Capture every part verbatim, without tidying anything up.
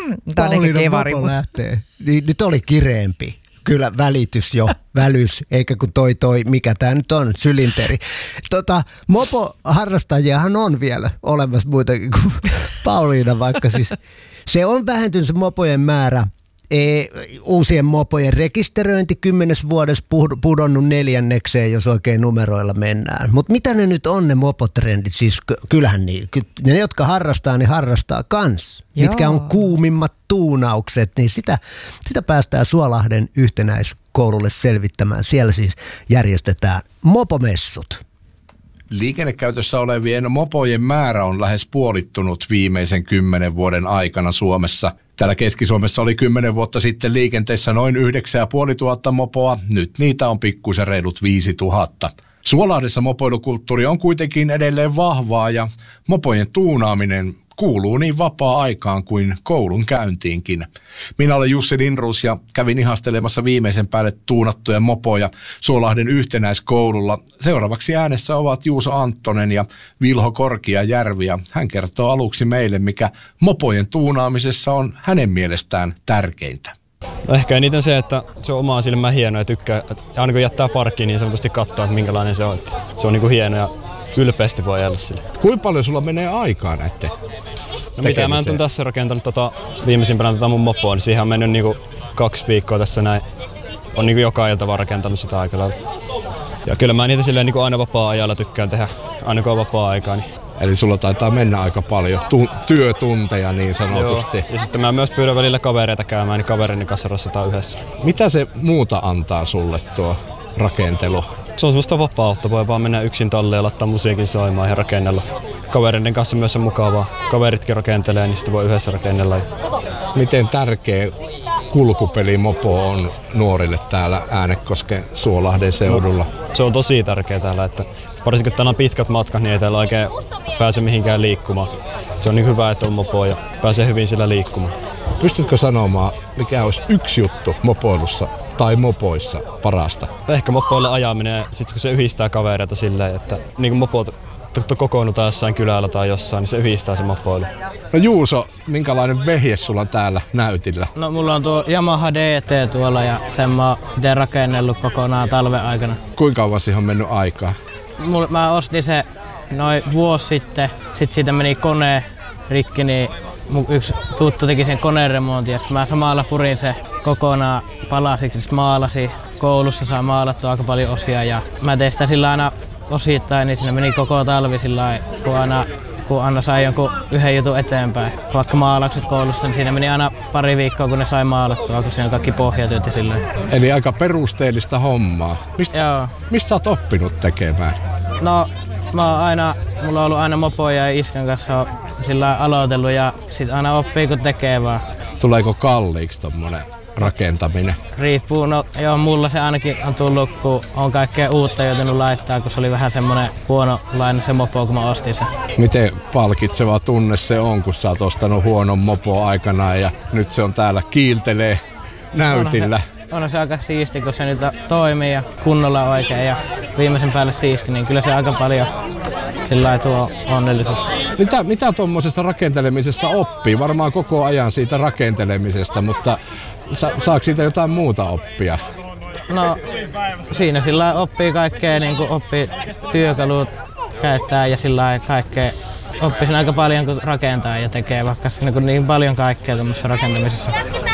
Pauliina mopo lähtee. Niin, nyt oli kireempi. Kyllä välitys jo, välys, eikä kun toi toi, mikä tää nyt on, sylinteri. Tota, mopo-harrastajiahan on vielä olemassa muitakin kuin Pauliina, vaikka siis se on vähentynyt se mopojen määrä. E, uusien mopojen rekisteröinti kymmenes vuodessa pudonnut neljännekseen, jos oikein numeroilla mennään. Mutta mitä ne nyt on ne mopotrendit? Siis kyllähän niin, ne jotka harrastaa, niin harrastaa kans. Joo. Mitkä on kuumimmat tuunaukset, niin sitä, sitä päästään Suolahden yhtenäiskoululle selvittämään. Siellä siis järjestetään mopomessut. Liikennekäytössä olevien mopojen määrä on lähes puolittunut viimeisen kymmenen vuoden aikana Suomessa. Täällä Keski-Suomessa oli kymmenen vuotta sitten liikenteessä noin yhdeksän ja puoli tuhatta mopoa, nyt niitä on pikkuisen reilut viisi tuhatta. Suolahdessa mopoilukulttuuri on kuitenkin edelleen vahvaa ja mopojen tuunaaminen kuuluu niin vapaa-aikaan kuin koulun käyntiinkin. Minä olen Jussi Lindroos ja kävin ihastelemassa viimeisen päälle tuunattuja mopoja Suolahden yhtenäiskoululla. Seuraavaksi äänessä ovat Juuso Anttonen ja Vilho Korkiajärvi ja hän kertoo aluksi meille, mikä mopojen tuunaamisessa on hänen mielestään tärkeintä. No ehkä eniten se, että se on omaa silmään hieno ja tykkää, että aina kun jättää parkkiin, niin sanotusti katsoo, että minkälainen se on. Että se on niin kuin hieno ja ylpeästi voi ajella sille. Kuinka paljon sulla menee aikaa näette? No mitä mä oon tässä rakentanut tota, viimeisimpänä tota mun mopoa, niin siihen on mennyt niinku kaksi viikkoa tässä näin. On niinku joka ilta vaan rakentanut sitä aikaa. Ja kyllä mä niitä silleen niinku aina vapaa-ajalla tykkään tehdä, aina kun on vapaa-aikaa. Niin. Eli sulla taitaa mennä aika paljon tu- työtunteja niin sanotusti. Joo. Ja sitten mä myös pyydän välillä kavereita käymään, niin kaverini kanssa rassataan yhdessä. Mitä se muuta antaa sulle tuo rakentelu? Se on semmoista vapautta, voi vaan mennä yksin talleen ja laittaa musiikin soimaan ja rakennella. Kavereiden kanssa myös on mukavaa. Kaveritkin rakentelee, niin sitten voi yhdessä rakennella. Miten tärkeä kulkupelimopo on nuorille täällä Äänekosken Suolahden seudulla? No, se on tosi tärkeä täällä, että varsinkin kun täällä on pitkät matkat, niin ei täällä oikein pääse mihinkään liikkumaan. Se on niin hyvä, että on mopo ja pääsee hyvin sillä liikkumaan. Pystytkö sanomaan, mikä olisi yksi juttu mopoilussa tai mopoissa parasta? Ehkä mopoille ajaminen, sit kun se yhdistää kavereita silleen, että niin kuin mopot kokoonnutaan jossain kylällä tai jossain, niin se yhdistää se mopoilu. No Juuso, minkälainen vehje sulla on täällä näytillä? No mulla on tuo Yamaha D T tuolla ja sen mä oon itse rakennellut kokonaan talven aikana. Kuinka kauan siihen on mennyt aikaa? Mulla, mä ostin se noin vuosi sitten, sit siitä meni kone rikki, niin mun yksi tuttu teki sen koneremontin ja mä samalla purin se kokonaan palasiksi, sit maalasin. Koulussa saa maalattua aika paljon osia ja mä tein sitä sillä aina osittain, niin siinä meni koko talvi sillä kun aina, kun aina sai jonkun yhden jutun eteenpäin. Vaikka maalaukset koulussa, niin siinä meni aina pari viikkoa, kun ne sai maalattua, kun siinä on kaikki pohjatyöt ja silleen. Eli aika perusteellista hommaa. Mistä, Joo. Mistä sä oot oppinut tekemään? No, mä oon aina, mulla on ollut aina mopoja ja iskän kanssa sillä aloitellut ja sit aina oppii kun tekee vaan. Tuleeko kalliiksi tommonen rakentaminen? Riippuu, no joo, mulla se ainakin on tullut, kun on kaikkea uutta joutunut laittaa, kun se oli vähän semmonen huonolainen se mopo, kun mä ostin sen. Miten palkitseva tunne se on, kun sä oot ostanut huonon mopo aikanaan ja nyt se on täällä kiiltelee näytillä? On se, on se aika siisti, kun se nyt toimii ja kunnolla oikein ja viimeisen päälle siisti, niin kyllä se aika paljon sillä tuo onnellisuutta. Mitä, mitä tuommoisessa rakentelemisessa oppii? Varmaan koko ajan siitä rakentelemisesta, mutta sa, saako siitä jotain muuta oppia? No siinä sillä oppii kaikkea, niin kuin oppii työkalut käyttää ja sillä kaikkea. Oppisin aika paljon kun rakentaa ja tekee vaikka niin, niin paljon kaikkea tuommoisessa rakentamisessa.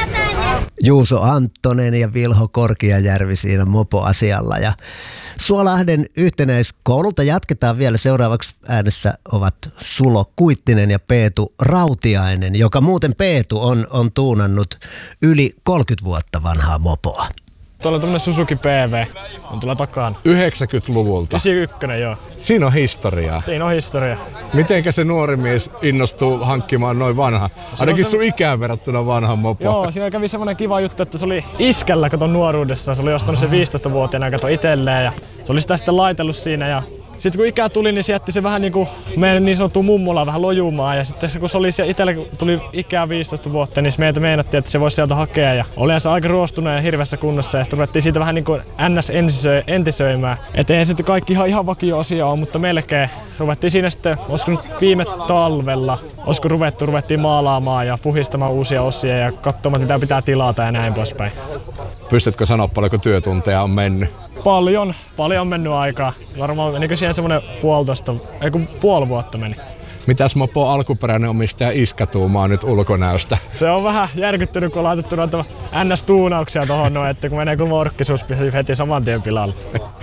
Juuso Anttonen ja Vilho Korkiajärvi siinä mopoasialla. Ja Suolahden yhtenäiskoululta jatketaan vielä. Seuraavaksi äänessä ovat Sulo Kuittinen ja Peetu Rautiainen, joka muuten Peetu on, on tuunannut yli kolmekymmentä vuotta vanhaa mopoa. Tuolla on tämmönen Suzuki P V, on tuolla takana. yhdeksänkymmentäluvulta? yhdeksänkymmentäyksi, joo. Siinä on historiaa. Siinä on historia. Mitenkä se nuori mies innostuu hankkimaan noin vanha? Ainakin sun ikään verrattuna vanhan mopo. Joo, siinä kävi semmonen kiva juttu, että se oli iskällä katon nuoruudessa. Se oli ostanut sen viisitoistavuotiaana kato itselleen ja se oli sitä sitten laitellut siinä ja sitten kun ikää tuli, niin se jätti se vähän niinku meidän niin sanottu mummola vähän lojumaan. Ja sitten kun se oli siellä itsellä, kun tuli ikää viisitoista vuotta, niin meiltä meinattiin, että se voisi sieltä hakea. Ja olihan se aika ruostunut ja hirveässä kunnossa. Ja sitten ruvettiin siitä vähän niinku ns entisöimään. Että eihän sitten kaikki ihan, ihan vakio-asia ole, mutta melkein ruvettiin siinä sitten, olisiko nyt viime talvella, olisiko ruvettu, ruvettiin maalaamaan ja puhistamaan uusia osia ja katsomaan, mitä pitää tilata ja näin poispäin. Pystytkö sanoa, paljonko työtunteja on mennyt? Paljon, paljon on mennyt aikaa. Varmaan menikö siihen semmoinen puolitoista, ei kun puoli vuotta meni. Mitäs mopo alkuperäinen omistaja Iska tuumaa nyt ulkonäöstä? Se on vähän järkyttynyt, kun on laitettu noita N S-tuunauksia tohon noin, että kun menee kun morkkisuus heti saman tien pilalle.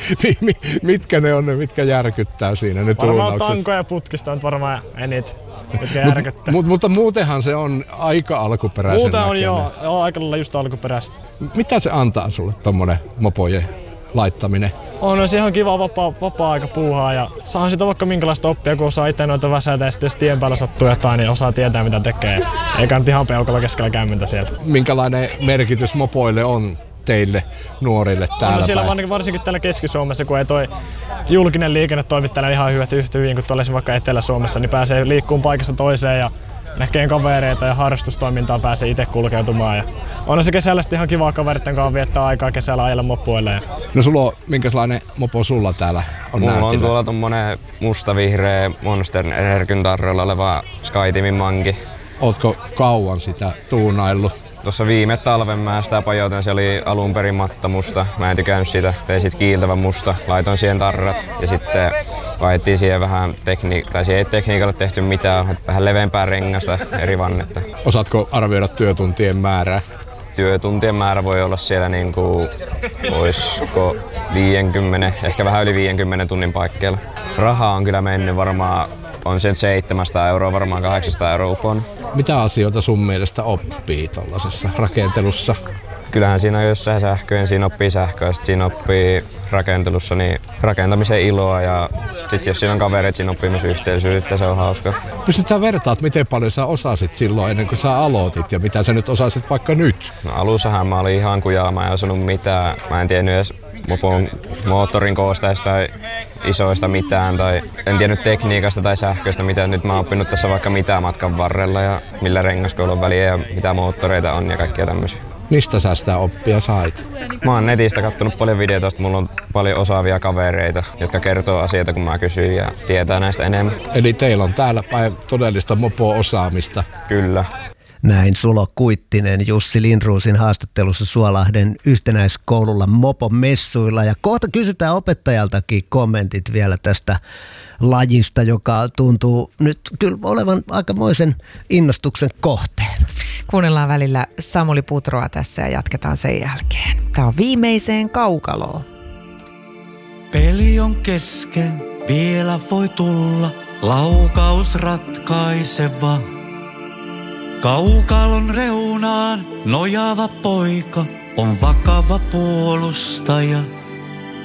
Mitkä ne on ne, mitkä järkyttää siinä, ne varmaan tuunaukset? Varmaan tanko ja putkista on varmaan eniten, mitkä järkyttää. Mut, mutta muutenhan se on aika alkuperäisen Muuten on näköinen. joo, joo, aika lailla just alkuperäistä. Mitä se antaa sulle tommonen mopojen laittaminen? On, on se ihan kiva vapaa, vapaa-aika puuhaa ja saahan sitä vaikka minkälaista oppia, kun osaa itse noita väsätä ja sitten jos tien päällä sattuu jotain, niin osaa tietää mitä tekee. Eikä nyt ihan peukalla keskellä kämmintä siellä. Minkälainen merkitys mopoille on teille nuorille täällä no, siellä päin? varsinkin täällä Keski-Suomessa, kun ei toi julkinen liikenne toimi täällä ihan hyvät yhtä hyvin kuin tuolla vaikka Etelä-Suomessa, niin pääsee liikkumaan paikasta toiseen ja näkee kavereita ja harrastustoimintaa pääsee itse kulkeutumaan. Ja on se kesällä ihan kivaa kaveritten kanssa viettää aikaa kesällä ajella mopoille. No sulla on, minkälainen mopo sulla täällä on Mulla näytillä? on tuolla tommonen musta-vihreä Monster Energin tarroilla oleva SkyTeamin manki. Ootko kauan sitä tuunaillut? Tuossa viime talven mä sitä pajoitin, se oli alun perin matta musta. Mä en tykännyt sitä, tein sit kiiltävän musta, laitoin siihen tarrat ja sitten vaihdettiin siihen vähän tekniikkaa, tai siihen ei tekniikalle tehty mitään, vähän leveämpää rengasta eri vannetta. Osaatko arvioida työtuntien määrää? Työtuntien määrä voi olla siellä niinku, oisko viisikymmentä, ehkä vähän yli viisikymmentä tunnin paikkeilla. Rahaa on kyllä mennyt varmaan, on sen seitsemänsataa euroa, varmaan kahdeksansataa euroa upon. Mitä asioita sun mielestä oppii tuollaisessa rakentelussa? Kyllähän siinä on jossain sähköön, siinä oppii sähköä, sit siinä oppii rakentelussa niin rakentamisen iloa ja sit jos siinä on kaverit, siinä oppii myös yhteisyyttä, se on hauska. Pystytkö sä vertaat, miten paljon sä osasit silloin ennen kuin sä aloitit ja mitä sä nyt osasit vaikka nyt? No, alussahan mä olin ihan kujaa, mä en osannut mitään, mä en tiennyt edes mopon moottorin koosteista tai isoista mitään tai en tiennyt tekniikasta tai sähköistä mitään. Nyt mä oon oppinut tässä vaikka mitä matkan varrella ja millä rengaskoilun väliä ja mitä moottoreita on ja kaikkia tämmöisiä. Mistä sä sitä oppia sait? Mä oon netistä kattonut paljon videoita, mulla on paljon osaavia kavereita, jotka kertoo asioita kun mä kysyn ja tietää näistä enemmän. Eli teillä on täällä päin todellista mopo-osaamista. Kyllä. Näin Sulo Kuittinen Jussi Lindruusin haastattelussa Suolahden yhtenäiskoululla Mopo-messuilla. Ja kohta kysytään opettajaltakin kommentit vielä tästä lajista, joka tuntuu nyt kyllä olevan aikamoisen innostuksen kohteen. Kuunnellaan välillä Samuli Putroa tässä ja jatketaan sen jälkeen. Tämä on Viimeiseen kaukaloon. Peli on kesken, vielä voi tulla laukaus ratkaiseva. Kaukalon reunaan nojaava poika on vakava puolustaja.